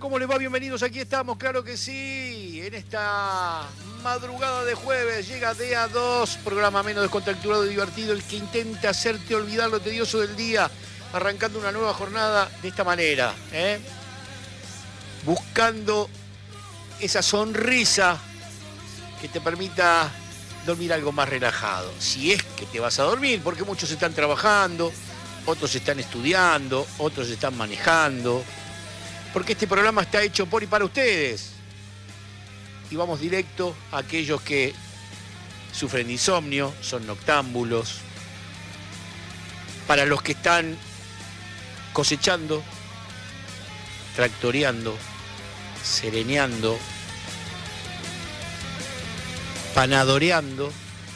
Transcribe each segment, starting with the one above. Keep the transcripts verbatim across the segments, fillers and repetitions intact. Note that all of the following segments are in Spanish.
¿Cómo les va? Bienvenidos, aquí estamos, claro que sí. En esta madrugada de jueves llega D A dos, programa menos descontracturado y divertido, el que intenta hacerte olvidar lo tedioso del día, arrancando una nueva jornada de esta manera, ¿eh? Buscando esa sonrisa que te permita dormir algo más relajado. Si es que te vas a dormir, porque muchos están trabajando, otros están estudiando, otros están manejando, porque este programa está hecho por y para ustedes. Y vamos directo a aquellos que sufren de insomnio, son noctámbulos, para los que están cosechando, tractoreando, sereneando, panadoreando,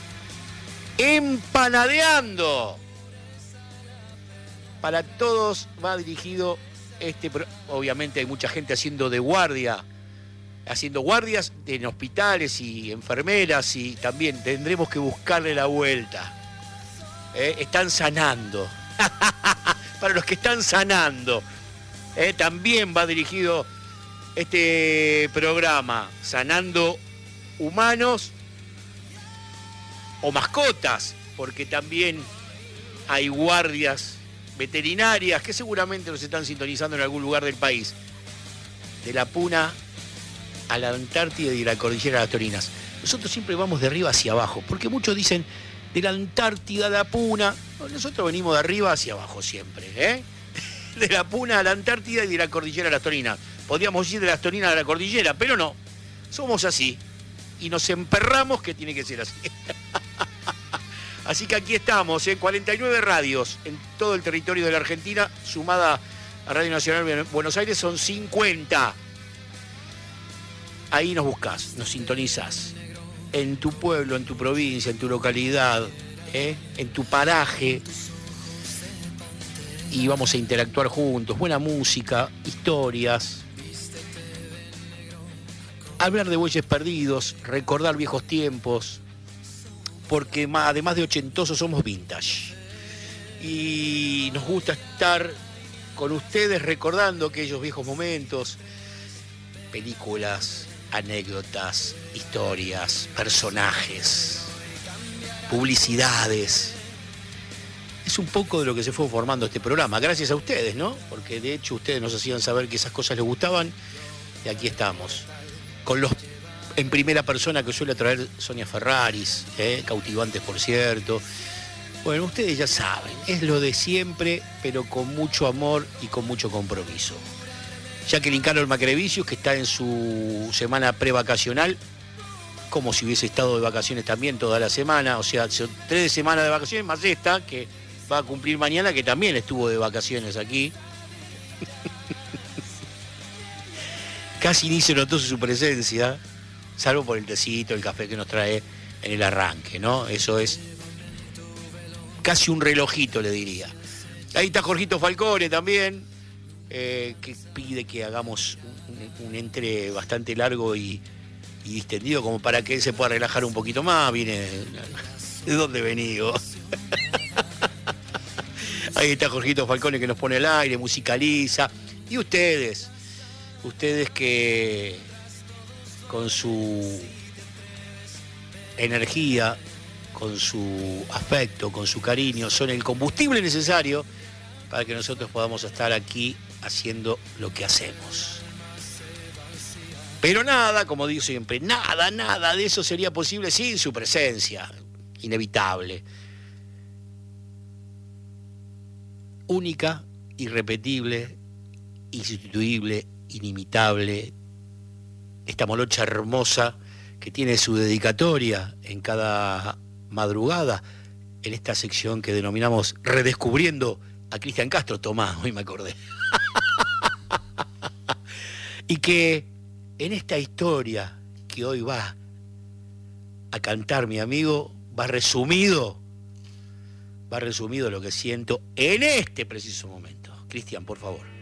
empanadeando. Para todos va dirigido este, obviamente hay mucha gente haciendo de guardia, haciendo guardias en hospitales y enfermeras, y también tendremos que buscarle la vuelta. ¿Eh? Están sanando. Para los que están sanando, ¿eh? También va dirigido este programa, sanando humanos o mascotas, porque también hay guardias veterinarias que seguramente nos están sintonizando en algún lugar del país. De la Puna a la Antártida y de la Cordillera de las Tolinas. Nosotros siempre vamos de arriba hacia abajo, porque muchos dicen de la Antártida a la Puna. Nosotros venimos de arriba hacia abajo siempre, ¿eh? De la Puna a la Antártida y de la Cordillera de las Tolinas. Podríamos ir de las Tolinas a la Cordillera, pero no. Somos así. Y nos emperramos que tiene que ser así. Así que aquí estamos, en cuarenta y nueve radios en todo el territorio de la Argentina, sumada a Radio Nacional de Buenos Aires, son cincuenta. Ahí nos buscas, nos sintonizás. En tu pueblo, en tu provincia, en tu localidad, ¿eh? En tu paraje. Y vamos a interactuar juntos. Buena música, historias. Hablar de bueyes perdidos, recordar viejos tiempos. Porque además de ochentosos somos vintage. Y nos gusta estar con ustedes recordando aquellos viejos momentos, películas, anécdotas, historias, personajes, publicidades. Es un poco de lo que se fue formando este programa, gracias a ustedes, ¿no? Porque de hecho ustedes nos hacían saber que esas cosas les gustaban y aquí estamos. Con los en primera persona que suele traer Sonia Ferraris, ¿eh? Cautivantes, por cierto. Bueno, ustedes ya saben, es lo de siempre, pero con mucho amor y con mucho compromiso. Jacqueline Carol Macrevicius, que está en su semana prevacacional, como si hubiese estado de vacaciones también toda la semana, o sea, tres semanas de vacaciones, más esta, que va a cumplir mañana, que también estuvo de vacaciones aquí. Casi ni se notó su presencia, salvo por el tecito, el café que nos trae en el arranque, ¿no? Eso es casi un relojito, le diría. Ahí está Jorgito Falcone también, eh, que pide que hagamos un, un entre bastante largo y, y distendido, como para que él se pueda relajar un poquito más. Viene... ¿De dónde venido? Ahí está Jorgito Falcone, que nos pone al aire, musicaliza. Y ustedes, ustedes que con su energía, con su afecto, con su cariño, son el combustible necesario para que nosotros podamos estar aquí haciendo lo que hacemos. Pero nada, como digo siempre, nada, nada de eso sería posible sin su presencia, inevitable. Única, irrepetible, insustituible, inimitable. Esta molocha hermosa que tiene su dedicatoria en cada madrugada, en esta sección que denominamos Redescubriendo a Cristian Castro. Tomá, hoy me acordé. Y que en esta historia que hoy va a cantar mi amigo, va resumido, va resumido lo que siento en este preciso momento. Cristian, por favor.